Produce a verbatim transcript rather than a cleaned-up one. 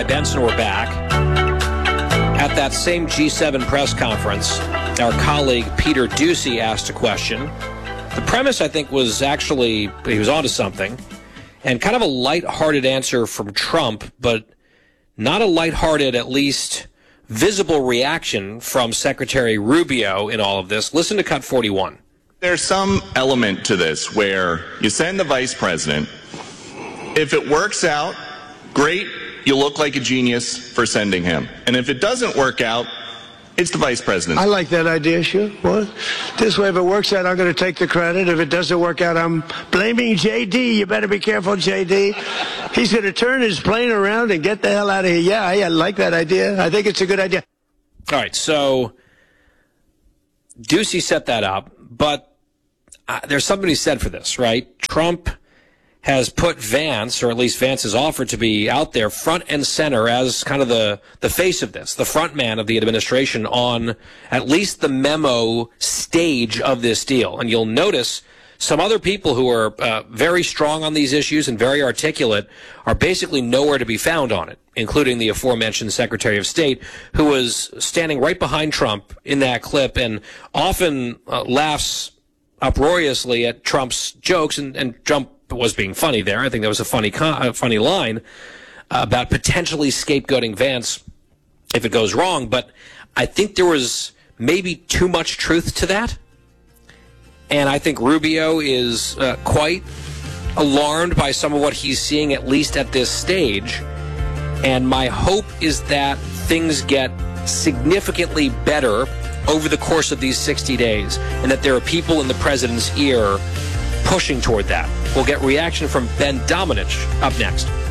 Guy Benson were back. At that same G seven press conference, our colleague Peter Doocy asked a question. The premise, I think, was actually, he was onto something, and kind of a lighthearted answer from Trump, but not a lighthearted, at least visible reaction from Secretary Rubio in all of this. Listen to cut forty-one. There's some element to this where you send the vice president. If it works out, great, you look like a genius for sending him. And if it doesn't work out, it's the vice president. I like that idea, sure. What? This way, if it works out, I'm going to take the credit. If it doesn't work out, I'm blaming J D. You better be careful, J D. He's going to turn his plane around and get the hell out of here. Yeah, I, I like that idea. I think it's a good idea. All right, so Doocy set that up, but uh, there's something he said for this, right? Trump has put Vance, or at least Vance has offered to be out there front and center as kind of the, the face of this, the front man of the administration on at least the memo stage of this deal. And you'll notice some other people who are uh, very strong on these issues and very articulate are basically nowhere to be found on it, including the aforementioned Secretary of State, who was standing right behind Trump in that clip and often uh, laughs uproariously at Trump's jokes, and, and Trump was being funny there. I think that was a funny, con- a funny line about potentially scapegoating Vance if it goes wrong. But I think there was maybe too much truth to that. And I think Rubio is uh, quite alarmed by some of what he's seeing, at least at this stage. And my hope is that things get significantly better over the course of these sixty days, and that there are people in the president's ear pushing toward that. We'll get reaction from Ben Domenech up next.